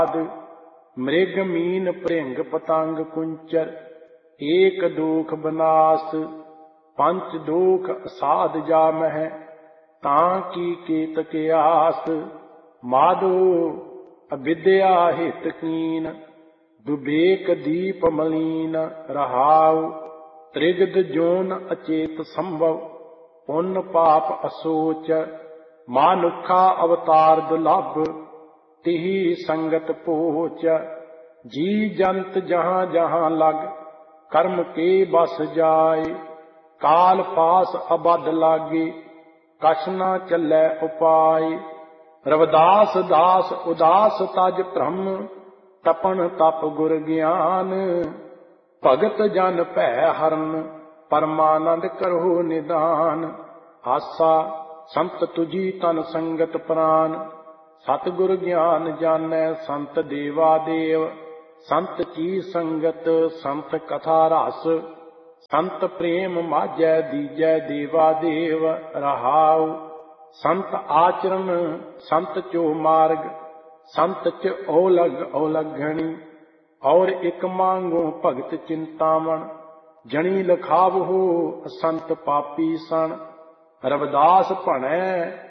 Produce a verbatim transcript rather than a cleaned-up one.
मृग मीन भृंग पतंग कुंचर, एक दुख बनास पंच दुख असाध जामह, ताकि केतक आस। माधो अविद्या हित कीन, विवेक दीप मलीन रहाउ। त्रिगद जोन अचेत संभव, पुण्य पाप असोच। मानुखा अवतार दुलभ, तिहि संगत पोच। जी जंत जहाँ जहाँ लग, कर्म के बस जाय। काल पास अबद लागे, कछ न चलै उपाय। रविदास दास उदास तज भ्रम, तपन तप गुर ज्ञान। भगत जन भै हरन, परमानंद करो निदान। आसा संत तुझी तन संगत प्राण, सतगुर ज्ञान जानै संत देवा देव। संत की संगत संत कथा रस, संत प्रेम माझै दीजै देवा देव रहाउ। संत आचरण संत चो मार्ग, संत च औलग औलघणी। और एक मांगो भगत चिंतामण, जनी लखावहो संत पापी सन। रविदास भणै